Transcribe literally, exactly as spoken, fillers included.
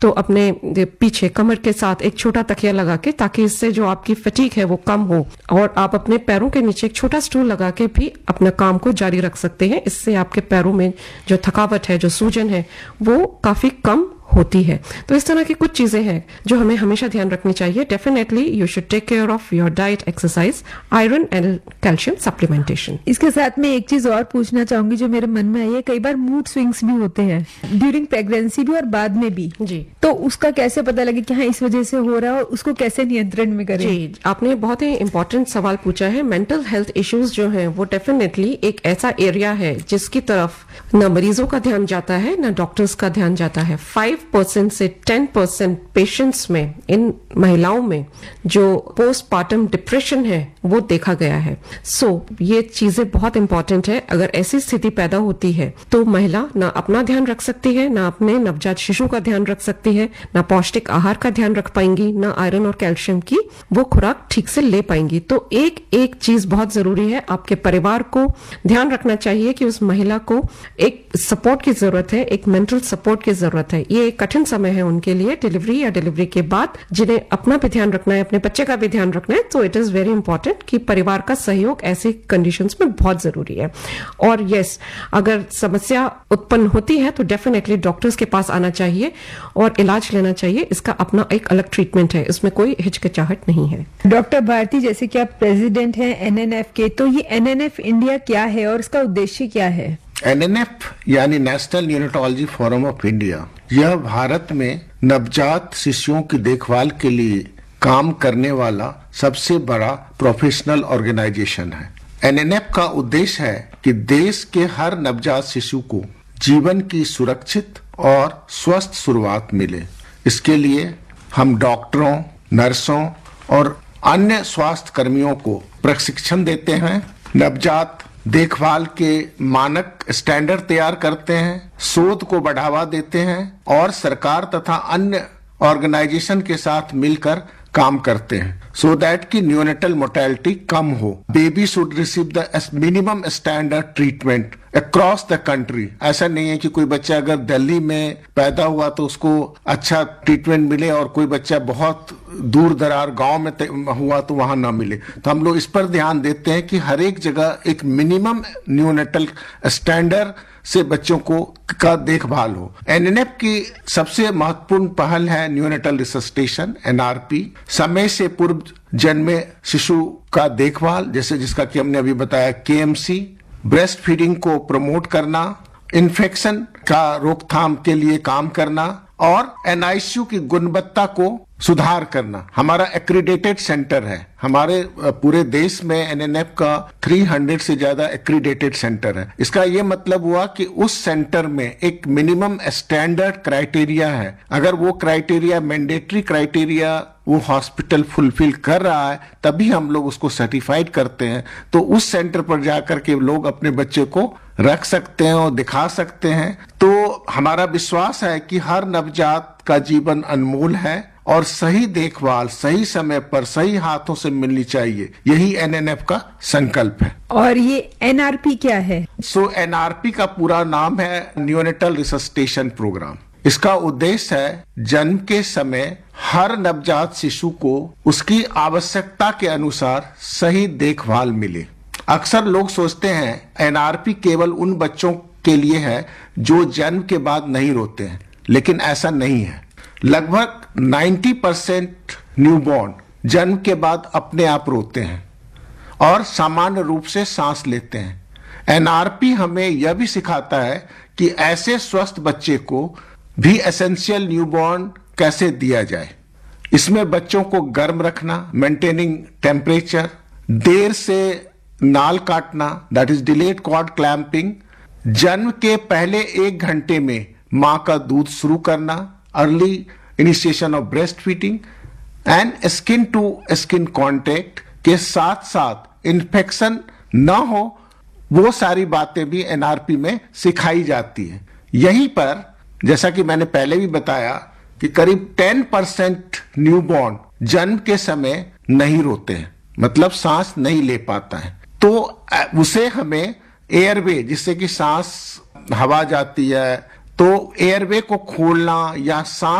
तो अपने पीछे कमर के साथ एक छोटा तकिया लगा के, ताकि इससे जो आपकी फटीग है वो कम हो, और आप अपने पैरों के नीचे एक छोटा स्टूल लगा के भी अपना काम को जारी रख सकते हैं। इससे आपके पैरों में जो थकावट है, जो सूजन है, वो काफी कम होती है। तो इस तरह की कुछ चीजें हैं जो हमें हमेशा ध्यान रखनी चाहिए। Definitely you should take care of your diet, exercise, iron and calcium supplementation. इसके साथ में एक चीज और पूछना चाहूंगी जो मेरे मन में आई है, कई बार मूड स्विंग्स भी होते हैं ड्यूरिंग प्रेगनेंसी भी और बाद में भी जी, तो उसका कैसे पता लगे कि हाँ इस वजह से हो रहा है और उसको कैसे नियंत्रण में करें? जी, आपने बहुत ही इंपॉर्टेंट सवाल पूछा है। मेंटल हेल्थ इश्यूज जो हैं वो डेफिनेटली एक ऐसा एरिया है जिसकी तरफ न मरीजों का ध्यान जाता है, न डॉक्टर्स का ध्यान जाता है। फाइव परसेंट से टेन परसेंट पेशेंट्स में, इन महिलाओं में जो पोस्टपार्टम डिप्रेशन है वो देखा गया है। सो so, ये चीजें बहुत इंपॉर्टेंट है। अगर ऐसी स्थिति पैदा होती है तो महिला ना अपना ध्यान रख सकती है, ना अपने नवजात शिशु का ध्यान रख सकती है, ना पौष्टिक आहार का ध्यान रख पाएंगी, ना आयरन और कैल्शियम की वो खुराक ठीक से ले पाएंगी। तो एक एक चीज बहुत जरूरी है, आपके परिवार को ध्यान रखना चाहिए कि उस महिला को एक सपोर्ट की जरूरत है, एक मेंटल सपोर्ट की जरूरत है। ये एक कठिन समय है उनके लिए, डिलीवरी या डिलीवरी के बाद, जिन्हें अपना भी ध्यान रखना है, अपने बच्चे का भी ध्यान रखना है। तो इट इज वेरी इंपॉर्टेंट कि परिवार का सहयोग ऐसी कंडीशंस में बहुत जरूरी है। और यस, अगर समस्या उत्पन्न होती है तो डेफिनेटली डॉक्टर्स के पास आना चाहिए और इलाज लेना चाहिए। इसका अपना एक अलग ट्रीटमेंट है, इसमें कोई हिचकिचाहट नहीं है। डॉक्टर भारती, जैसे कि आप प्रेसिडेंट हैं एनएनएफ के, तो ये एनएनएफ इंडिया क्या है और इसका उद्देश्य क्या है? एनएनएफ यानी नेशनल न्यूनेटोलॉजी फोरम ऑफ इंडिया, यह भारत में नवजात शिशुओं की देखभाल के लिए काम करने वाला सबसे बड़ा प्रोफेशनल ऑर्गेनाइजेशन है। एनएनएफ का उद्देश्य है कि देश के हर नवजात शिशु को जीवन की सुरक्षित और स्वस्थ शुरुआत मिले। इसके लिए हम डॉक्टरों, नर्सों और अन्य स्वास्थ्य कर्मियों को प्रशिक्षण देते हैं, नवजात देखभाल के मानक स्टैंडर्ड तैयार करते हैं, शोध को बढ़ावा देते हैं और सरकार तथा अन्य ऑर्गेनाइजेशन के साथ मिलकर काम करते हैं सो दैट की न्यूनेटल मोर्टेलिटी कम हो। Baby should receive the minimum standard treatment across the country. ऐसा नहीं है कि कोई बच्चा अगर दिल्ली में पैदा हुआ तो उसको अच्छा ट्रीटमेंट मिले और कोई बच्चा बहुत दूर दरार गांव में हुआ तो वहां ना मिले। तो हम लोग इस पर ध्यान देते हैं कि हर एक जगह एक मिनिमम न्यूनेटल स्टैंडर्ड से बच्चों को का देखभाल हो। एनएनएफ की सबसे महत्वपूर्ण पहल है न्यूनेटल रिससिटेशन, एनआरपी, समय से पूर्व जन्मे शिशु का देखभाल, जैसे जिसका कि हमने अभी बताया केएमसी, ब्रेस्ट फीडिंग को प्रमोट करना, इन्फेक्शन का रोकथाम के लिए काम करना और एनआईसीयू की गुणवत्ता को सुधार करना। हमारा एक्रीडेटेड सेंटर है, हमारे पूरे देश में एनएनएफ का तीन सौ से ज्यादा एक्रीडेटेड सेंटर है। इसका ये मतलब हुआ कि उस सेंटर में एक मिनिमम स्टैंडर्ड क्राइटेरिया है। अगर वो क्राइटेरिया, मैंडेटरी क्राइटेरिया वो हॉस्पिटल फुलफिल कर रहा है तभी हम लोग उसको सर्टिफाइड करते हैं। तो उस सेंटर पर जाकर के लोग अपने बच्चे को रख सकते हैं और दिखा सकते हैं। तो हमारा विश्वास है कि हर नवजात का जीवन अनमोल है और सही देखभाल सही समय पर सही हाथों से मिलनी चाहिए। यही एनएनएफ का संकल्प है। और ये एनआरपी क्या है? सो एनआरपी का पूरा नाम है न्यूनेटल रिससिटेशन प्रोग्राम। इसका उद्देश्य है जन्म के समय हर नवजात शिशु को उसकी आवश्यकता के अनुसार सही देखभाल मिले। अक्सर लोग सोचते हैं एनआरपी केवल उन बच्चों के लिए है जो जन्म के बाद नहीं रोते हैं, लेकिन ऐसा नहीं है। लगभग नब्बे परसेंट न्यूबॉर्न जन्म के बाद अपने आप रोते हैं और सामान्य रूप से सांस लेते हैं। एनआरपी हमें यह भी सिखाता है कि ऐसे स्वस्थ बच्चे को भी एसेंशियल न्यूबॉर्न कैसे दिया जाए। इसमें बच्चों को गर्म रखना, मेंटेनिंग टेम्परेचर, देर से नाल काटना, that is delayed cord clamping, जन्म के पहले एक घंटे में मां का दूध शुरू करना, early initiation of breast feeding and skin to skin contact के साथ साथ इन्फेक्शन न हो, वो सारी बातें भी एनआरपी में सिखाई जाती है। यहीं पर जैसा कि मैंने पहले भी बताया कि करीब दस परसेंट न्यूबॉर्न जन्म के समय नहीं रोते हैं, मतलब सांस नहीं ले पाता है। तो उसे हमें एयरवे, जिससे कि सांस हवा जाती है, तो एयरवे को खोलना या सांस